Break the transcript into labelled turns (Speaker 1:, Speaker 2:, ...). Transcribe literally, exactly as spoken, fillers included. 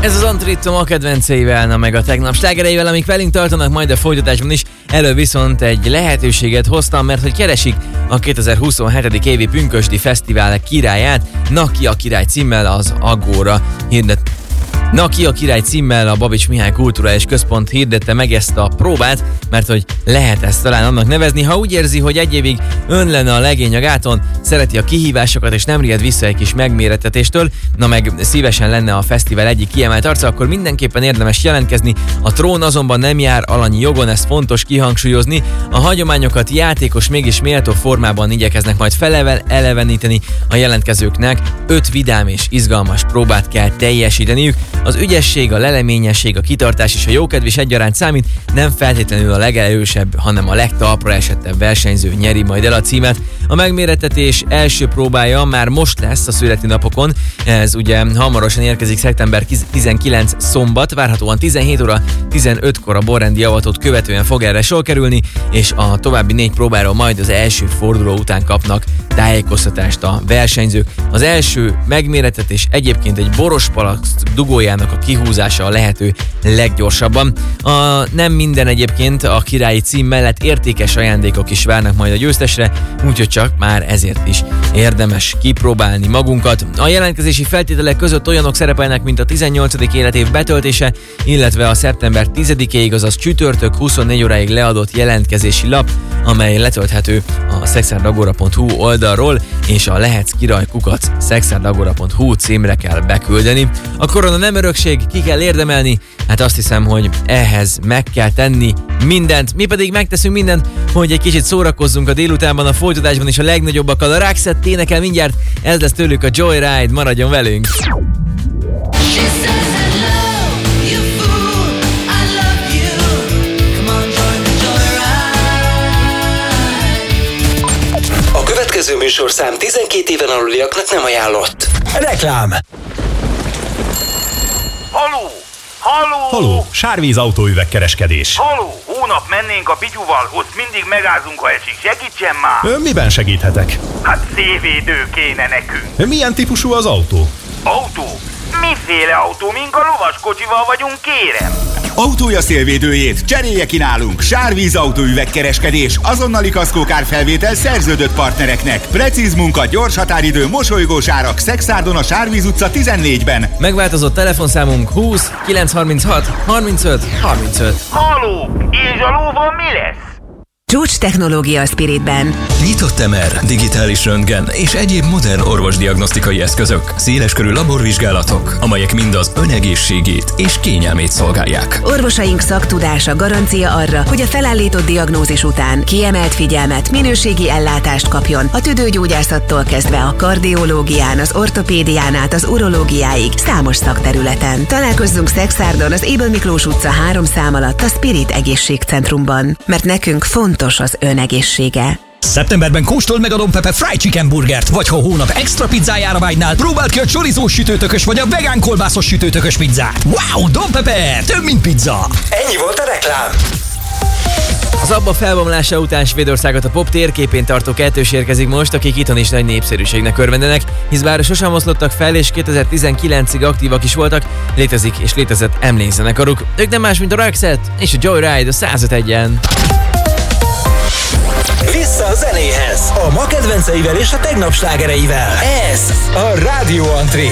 Speaker 1: Ez az Antrittom a kedvenceivel, na meg a tegnap slágereivel, amik velünk tartanak majd a folytatásban is. Elő viszont egy lehetőséget hoztam, mert hogy keresik a kétezer-huszonhetedik évi Pünkösdi Fesztivál királyát. Na ki a király címmel az Agóra hirdet. Na ki a király címmel a Babics Mihály Kulturális Központ hirdette meg ezt a próbát, mert hogy lehet ezt talán annak nevezni, ha úgy érzi, hogy egy évig ön lenne a legény a gáton, szereti a kihívásokat és nem riad vissza egy kis megmérettetéstől, na meg szívesen lenne a fesztivál egyik kiemelt arca, akkor mindenképpen érdemes jelentkezni. A trón azonban nem jár alanyi jogon, ez fontos kihangsúlyozni. A hagyományokat játékos, mégis méltó formában igyekeznek majd felevel eleveníteni a jelentkezőknek. Öt vidám és izgalmas próbát kell teljesíteniük. Az ügyesség, a leleményesség, a kitartás és a jókedv is egyaránt számít, nem feltétlenül a legerősebb, hanem a legtalpra esettebb versenyző nyeri majd el a címet. A megmérettetés első próbája már most lesz a születi napokon, ez ugye hamarosan érkezik szeptember tizenkilencedike szombat, várhatóan tizenhét óra tizenötkor a borrendi javatot követően fog erre sor kerülni, és a további négy próbáról majd az első forduló után kapnak tájékoztatást a versenyzők. Az első megmérettetés egyébként egy borospalack dugójának a kihúzása a lehető leggyorsabban. A, nem minden egyébként a királyi cím mellett értékes ajándékok is várnak majd a győztesre, úgyhogy csak már ezért is érdemes kipróbálni magunkat. A jelentkezési feltételek között olyanok szerepelnek, mint a tizennyolcadik életév betöltése, illetve a szeptember tizedikéig, azaz csütörtök huszonnégy óráig leadott jelentkezési lap, amely letölthető a szexárdagora pont hu oldalról, és a lehetsz király kukac szexárdagora pont hu címre kell beküldeni. A korona nem örökség, ki kell érdemelni, hát azt hiszem, hogy ehhez meg kell tenni mindent. Mi pedig megteszünk mindent, hogy egy kicsit szórakozzunk a délutánban, a folytatásban, és a legnagyobbakkal. A Roxette énekel mindjárt, ez lesz tőlük a Joyride, maradjon velünk!
Speaker 2: A következő műsorszám tizenkét éven aluliaknak nem ajánlott. Reklám.
Speaker 3: Haló! Haló!
Speaker 4: Haló, Sárvíz autóüvegkereskedés.
Speaker 3: Haló! Hónap mennénk a Pityuval, ott mindig megázunk, ha esik. Segítsen már!
Speaker 4: Ön miben segíthetek?
Speaker 3: Hát szélvédő kéne nekünk.
Speaker 4: Milyen típusú az autó?
Speaker 3: Autó? Miféle autó? Mink a lovaskocsival vagyunk, kérem?
Speaker 5: Autója szélvédőjét cserélje ki nálunk. Sárvíz autóüvegkereskedés, azonnali kaszkókárfelvétel szerződött partnereknek. Precíz munka, gyors határidő, mosolygós árak. Szexárdon a Sárvíz utca tizennégyben.
Speaker 1: Megváltozott telefonszámunk húsz kilencszázharminchat harmincöt harmincöt.
Speaker 3: Haló! És a lóval mi lesz?
Speaker 6: Csúcs technológia a Spiritben.
Speaker 2: Nyitott em er, digitális röntgen és egyéb modern orvosdiagnosztikai eszközök, széleskörű laborvizsgálatok, amelyek mind az önegészségét és kényelmét szolgálják.
Speaker 6: Orvosaink szaktudása garancia arra, hogy a felállított diagnózis után kiemelt figyelmet, minőségi ellátást kapjon a tüdőgyógyászattól kezdve a kardiológián, az ortopédián át az urológiáig számos szakterületen. Találkozzunk Szexárdon az Ébel Miklós utca három szám alatt a Spirit Egészségcentrumban, mert nekünk fontos az ön egészsége.
Speaker 7: Szeptemberben kóstold meg a Don Pepe Fried Chicken burgert, vagy ha a hónap extra pizzájára vágynál, próbáld ki a chorizós sütőtökös vagy a vegán kolbászos sütőtökös pizzát. Wow, Don Pepe, több mint pizza!
Speaker 2: Ennyi volt a reklám.
Speaker 1: Az Abba felbomlása után Svédországot a pop térképén tartó kettős érkezik most, akik itthon is nagy népszerűségnek örvendenek, hisz bár sosem oszlottak fel és kétezer-tizenkilencig aktívak is voltak, létezik és létezett emlékzenekaruk. Ők nem más, mint a Roxette és a Joyride a százöt egyen.
Speaker 2: Vissza a zenéhez, a ma kedvenceivel és a tegnap slágereivel. Ez a Rádió Antri.